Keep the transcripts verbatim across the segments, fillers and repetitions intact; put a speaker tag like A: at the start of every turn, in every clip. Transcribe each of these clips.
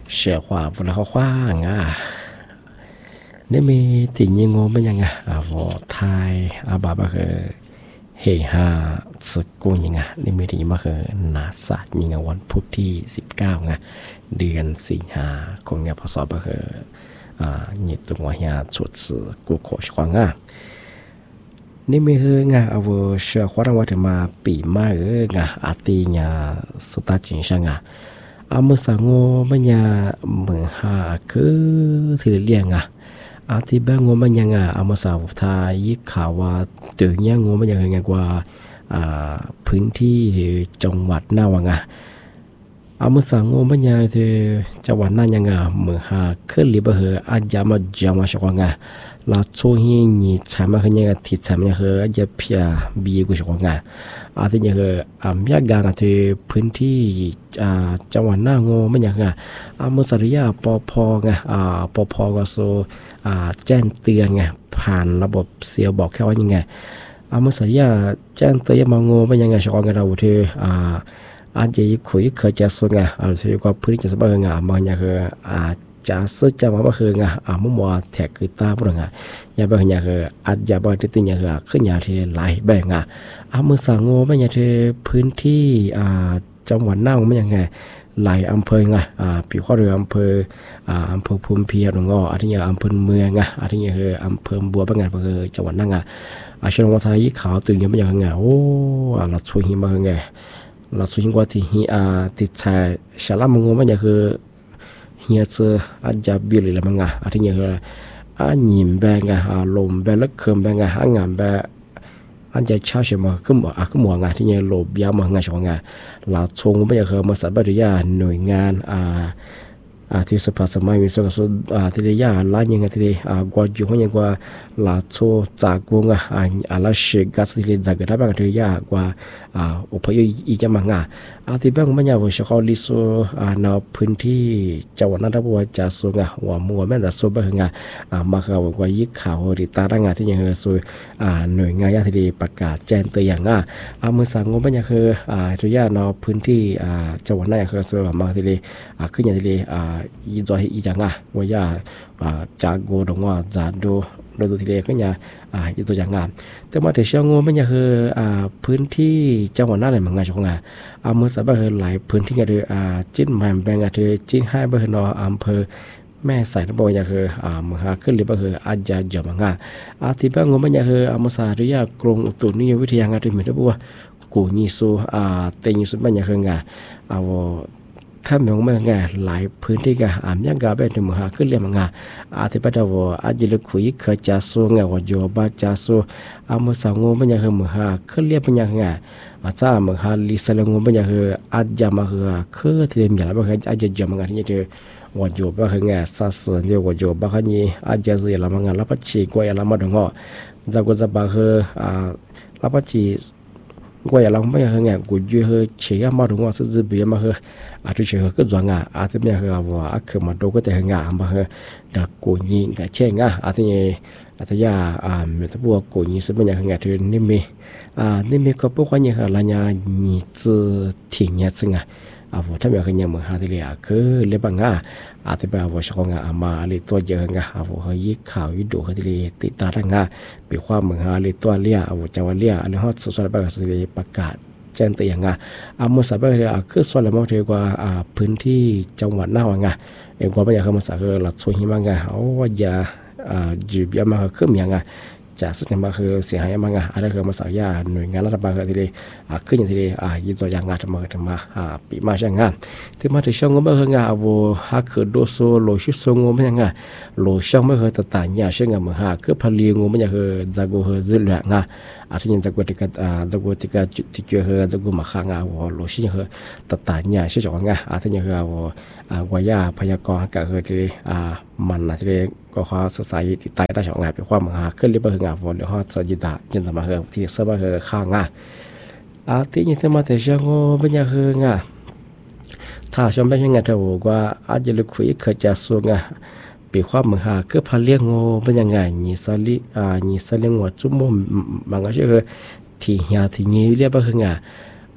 A: เสียความฝุ่นละขว้างอ่ะนี่มีติ่งยิงงงเป็นยังไงอ่าวไทยอาบาบะคือเฮฮาสกุลยังไงนี่มีติ่งมาคือนาซายิงวันพุธที่สิบเก้าไงเดือนสิงหาคมเนี่ยพศบะคืออ่าหยิบตัวเฮียชุดสื่อกูโคชควางอ่ะนี่มีคือไงเอาเชื่อว่าเราถึงมาปีมาเออไงอาตีเนี่ยสุดท้ายจริงใช่ไงอาเมื่อสังโง่ไม่เนี่ยเหมือนหาคือที่เรียงอ่ะอาที่บ้างงมันยังอ่ะอามาสาวทายยิข่าวว่าตื่นยังงมันยังไงกว่าอ่าพื้นที่จังหวัดน่าวังอ่ะอามาสาวงมันยังที่จังหวัดน่ายังอ่ะเหมือนหาขึ้นริบเหออาจจะมาจามาชกวังอ่ะลาช่วงนี้นี่ใช้มาคือยังที่ใช้มาคืออาจจะเพียบีกุชกวังอ่ะอาที่ยังคืออ่ามีอาการที่พื้นที่อ่าจังหวัดน่างมันยังอ่ะอามาสริยาปอพอไงอ่าปอพอก็โซอ่าแจ้งเตือนไงผ่านระบบเสียบอกแค่ว่ายังไงอามาสริยาแจ้งเตือนมางมันยังไงชกวังเราที่อ่าอาจจะคุยเคยจะส่งไงอ่าที่ก็พื้นที่จะสบายไงมันยังคืออ่าจะซื้อจะมาบ่คือไงอ่ามุ่งมั่วแท็กคือตาบ่ไงอย่าบ่เนี่ยคืออาจจะบ่ได้ติเนี่ยคือขึ้นยาที่หลายแบ่งอ่ะอามือสังโง่มันยังที่พื้นที่อ่าจังหวัดน่านมันยังไงหลายอำเภอไงอ่าปีข้อเรืออำเภออ่าอำเภอภูมิเพียรง้ออาทิอย่างอำเภอเมืองไงอาทิอย่างคืออำเภอบัวบางไงก็คือจังหวัดน่านไงอาช่วงวันที่ขาวตื่นยังมันยังไงโอ้เราช่วยหิมะไงเราช่วยหิมะที่หิอ่าที่ชายชาลามงงมันยังคือเฮียเซออาจจะบิลเลยมั้งอ่ะอาทิตย์นี้ก็อ่ะหยิมแบงอ่ะอ่ะลมแบงแล้วเคิมแบงอ่ะอ่ะงานแบงอันจะเช่าเฉยมาขึ้นมาอ่ะขึ้นมาไงที่เนี่ยลมยาวมาไงช่วงไงเราชงไม่อยากเคิมมาสับปะรดหน่วยงานอ่าอ่าที่สภาสมัยมีส่วนส่วนอ่าที่เรียกล้านยังไงที่เรียอ่ากว่าอยู่ห้องยังกว่าลาโชจากกงอ่ะอ่าอ่าลาเชกัสที่เรียจากได้บ้างที่เรียกว่าอ่าอุปยอีจะมังอ่ะอาที่บ้างมันอยากว่าชาวลิโซอ่าในพื้นที่จังหวัดนั้นรับว่าจะส่งอ่ะว่ามัวแม่จะส่งไปงอ่ะอ่ามาเขาว่ายิ่งข่าวหรือตาดังอ่ะที่ยังเฮส่งอ่าหน่วยงานที่ประกาศแจ้งเตือนอย่างอ่ะอ่าเมื่อสังคมมันอยากคืออ่าที่ยาในพื้นที่อ่าจังหวัดนั้นคือส่งมาที่เรียอ่าขึ้นอย่างที่เรียอ่าอีจอยอีจังอ่ะว่าอย่าอ่าจากโกดงว่าจานดูโดยตัวที่เรียก็อย่าอ่าอีตัวอย่างงานแต่มาถึงเชียงงมันอยากคืออ่าพื้นที่จังหวัดนั้นเลยมันง่ายช่วงอ่ะอาเมื่อสัปดาห์หลายพื้นที่ก็คืออ่าจิ้นแหม่แบงก็คือจิ้นให้เบอร์นออำเภอแม่ใส่ระบบอยากคืออ่าเมื่อหาขึ้นหรือเบอร์อาจจะจอมังอ่ะอาที่บ้างงมันอยากคืออาเมื่อสาริยากรงอุตุนิยมวิทยางานที่มีระบบว่ากูนิสูอ่าเตยิสุบัญญัติคืองานเอาถ้าเมืองเมืองไงหลายพื้นที่ก็อ่านยังกาแบบถึงมหาขึ้นเรียมงาอาทิตย์ปัตตาวอาจจะลุคุยเคยจะสู้ไงว่าโยบาจะสู้อาเมื่อสาวงูมันยังคือมหาขึ้นเรียมมันยังไงอาจารย์มหาลิสลงูมันยังคืออาจจะมาคือคือที่เรียมอย่างไรบ้างอาจจะจำงานที่จะว่าโยบาคือไงสัสเดียวว่าโยบาคือนี่อาจจะเสียละมังแล้วปัจจิกว่าอย่างละมาดงอ่ะจากก็จะบาคืออ่าแล้วปัจจิกว่าอย่างเราไม่คือไงกูยูคือเชี่ยมาดงอ่ะสุดๆเบียมาคืออาทิตย์เช้าก็จวงอ่ะอาทิตย์นี้คือว่าอักขมาดูก็แต่งานมาคือดักกูยิงกับเช่งอ่ะอาทิตย์นี้อาทิตย์ยาอ่าเมื่อตัวกูยิงสุดเป็นอย่างไงที่นี่มีอ่านี่มีก็พวกคนยังคืออะไรเนี่ยนี่จะทิ้งเนี่ยซึ่งอ่ะอ่าว่าถ้าไม่คือยังมือหาที่เรียคือเรียบง่ะอาทิตย์แบบว่าชงอ่ะมาอะไรตัวเยอะง่ะอ่าว่าเขายิ่งข่าวยิ่งดูเขาที่เรียติดตาดังง่ะปีความมือหาอะไรตัวเรียอ่าว่าจะว่าเรียอะไรฮอตสุดๆแบบสุดๆประกาศแจ้งเตือนงาอาเมื่อสัปดาห์ที่คือส่วนละมากที่กว่าอ่าพื้นที่จังหวัดน่านงาเองก็ไม่อยากเข้ามาสักคือหลักส่วนหิมะงาเอาว่าอย่าอ่าจีบยามาคือมีงาจากสิ่งมาคือเสียหายมากอะไรคือมาสักยาหน่วยงานรัฐบาลที่เลยอ่าขึ้นอย่างที่เลยอ่ายิ่งตัวอย่างงานทำมาทำมาอ่าปีมาช่างงานที่มาถึงช่วงก็ไม่คืองาวัวฮักคือโดโซโลชิโซงไม่ยังงาโลช่างไม่คือตัดต่างยาเช่นงาเมื่อฮักคือพลีงไม่ยังคือจากัวคือจิลล์งาอาทิตย์จากัวที่กัดอ่าจากัวที่กัดจุดที่เจอคือจากัวมาข้างงาวัวโลชิยังคือตัดต่างยาเช่นจังงาอาทิตย์ยังคือวัวอ่าวายาพยากรณ์ก็คือที่อ่ามันนะที่เลยก็ขอสสายที่ใต้ได้ช่องงานเป็นความมหาขึ้นเรียบร้อยงาวัวเดี๋ยวฮอดสยิดาจินตมาคือที่เสมาคือข้างงาอาทิตย์นี้ที่มาแต่เช้าก็เป็นยังคืองาถ้าชมเป็นยังไงเธอบอกว่าอาจจะลุคุยเคยจะสูงอ่ะปีความมือหาคือพาเลี้ยงโง่เป็นยังไงนี่สลิอ่านี่สลิงหัวจุ่มมันก็คือที่เหี่ยที่นี้เรียบร้อยไงอ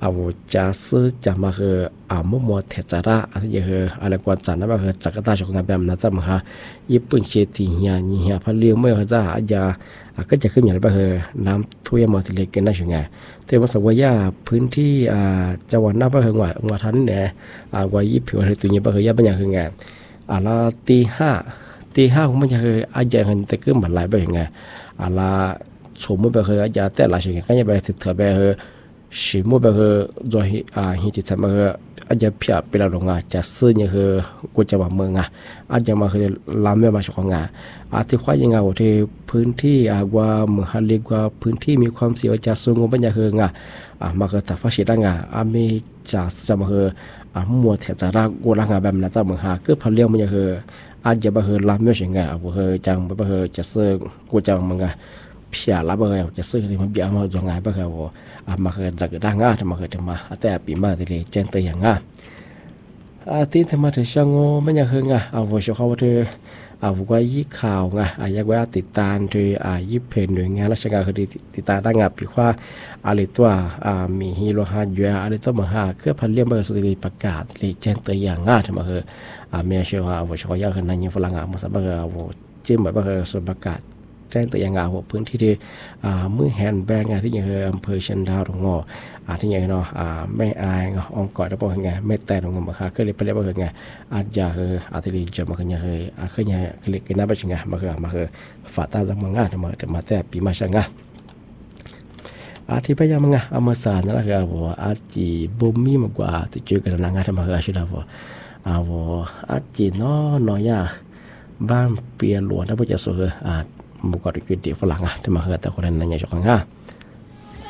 A: awo jasu jama he amu mo tejara ati he ala kwa chana ba he chakata shoka bam na cham ha yipun che ti nya ni ha phali mo ha za aja kaจะขึ้นอย่างไรบ้างเหรอน้ำท่วมมาทีเล็กกันนะช่วงไงแต่ว่าสวัยยาพื้นที่อ่าจังหวัดน่าบ้างเหรอว่าว่าทันเนี่ยอ่าว่ายี่ผิวอะไรตัวนี้บ้างเหรอยาเป็นอย่างเหรอไงอ่าละตีห้าตีห้าคงไม่ใช่เหรออาจจะเห็นแต่ก็เหมือนไรบ้างเหรอไงอ่าละชมบ้างเหรออาจจะแต่ละช่วงไงก็ยังไปติดเถอะบ้างเหรอชิมบ้างเหรอจอยอ่าหิจิตสมังเหรออาจจะเพียบไปแล้วงาจะซื้อเนี่ยคือกูจะมาเมืองอ่ะอาจจะมาคือลำเมื่อมาชกงาอาที่ควายยังไงว่าที่พื้นที่อากว่าเมืองฮันเล็กว่าพื้นที่มีความเสี่ยงจะสูงกว่าอย่างคืองาอ่ะมาคือถ้าฟ้าเสียงาอาไม่จะจะมาคืออ่ะมัวเถจะรักกูรักงาแบบนั้นจะเมืองฮาคือพันเลี้ยงมันอย่างคืออาจจะมาคือลำเมื่อช่วงไงอ่ะว่าคือจังมาคือจะซื้อกูจะมาเมืองเพียร์รับมาคือจะซื้อที่มันเบี้ยมาจังไงบ้างคือว่าอ่ะมาคือจากดังงาทำมาคือทำมาแต่ปีมาที่เลยเจนตัวอย่างงาอาทิตย์ธรรมะถึงช่างโง่ไม่อยากเฮงอ่ะเอาไว้ช่วยเขาว่าเธอเอาไว้ยี่ข่าวไงอาอยากไว้ติดตามเธออายี่เพนหน่วยงานราชการคือติดตามได้งานปีว่าอะไรตัวอ่ามีฮีโร่ฮาร์ดแวร์อะไรตัวมาหาเครื่องพันเลี่ยมเบอร์สุดที่ประกาศเลยแจ้งตัวอย่างง่ายทำมาคืออ่าเมียเชื่อว่าเอาไว้ช่วยยากขนาดนี้ฝรั่งอ่ะมาสับเบอร์เอาจิ้มแบบเบอร์สุดประกาศแจ้งตัวอย่างงานว่าพื้นที่ที่อ่ามือแฮนด์แบงงานที่อย่างอำเภอชันดาวตรงงออาที่อย่างเนาะอ่าไม่อายงองกอดแล้วบอกไงไม่แต่ตรงงอมาค่ะก็เลยไปเรียกว่าไงอาจจะคืออาทิตย์จะมาคือยังคืออาคือยังคือเล็กน้าไปชิงไงมาคือมาคือฝาตาจังมังงามาแต่มาแต่ปีมาช่างงาอาทิตย์พยามงาอามาสานนั่นแหละครับว่าอาจีบุมมีมากกว่าที่เจอกันนางงาทำมาคืออาชีพเราว่าอาว่าอาจีน้อน้อยาบ้านเปียหลวงถ้าพูดจะสวยอามุกอดกินดีฝรั่งอ่ะที่มาคือแต่คนนั้นยังชอบงา